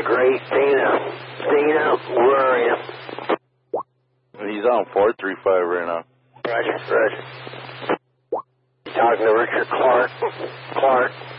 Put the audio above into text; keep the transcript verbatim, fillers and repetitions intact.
great. Dana. Dana, where are you? He's on four three five right now. Roger, roger. Talking to Richard Clark. Clark.